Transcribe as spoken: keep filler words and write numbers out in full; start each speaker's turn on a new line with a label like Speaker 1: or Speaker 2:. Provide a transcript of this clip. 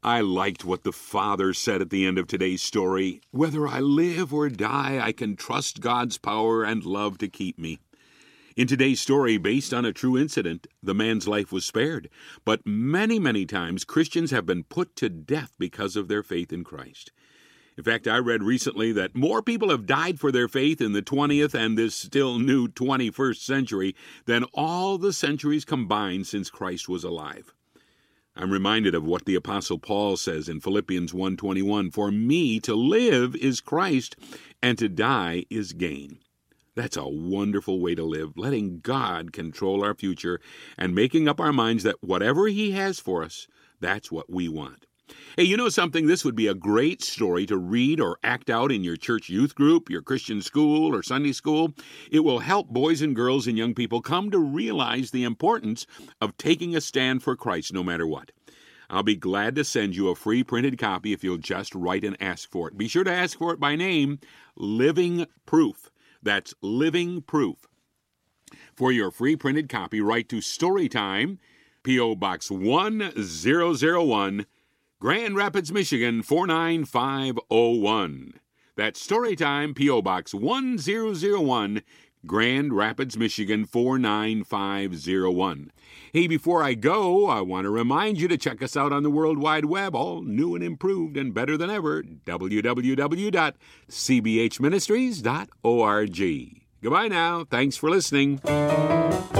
Speaker 1: I liked what the father said at the end of today's story. Whether I live or die, I can trust God's power and love to keep me. In today's story, based on a true incident, the man's life was spared. But many, many times, Christians have been put to death because of their faith in Christ. In fact, I read recently that more people have died for their faith in the twentieth and this still new twenty-first century than all the centuries combined since Christ was alive. I'm reminded of what the Apostle Paul says in Philippians one twenty-one, "For me to live is Christ, and to die is gain." That's a wonderful way to live, letting God control our future and making up our minds that whatever He has for us, that's what we want. Hey, you know something? This would be a great story to read or act out in your church youth group, your Christian school, or Sunday school. It will help boys and girls and young people come to realize the importance of taking a stand for Christ no matter what. I'll be glad to send you a free printed copy if you'll just write and ask for it. Be sure to ask for it by name, Living Proof. That's Living Proof. For your free printed copy, write to Storytime, P O. Box one thousand one, Grand Rapids, Michigan four nine five oh one. That's Storytime, P O. Box one thousand one, Grand Rapids, Michigan four nine five oh one. Hey, before I go, I want to remind you to check us out on the World Wide Web, all new and improved and better than ever, w w w dot c b h ministries dot org. Goodbye now. Thanks for listening.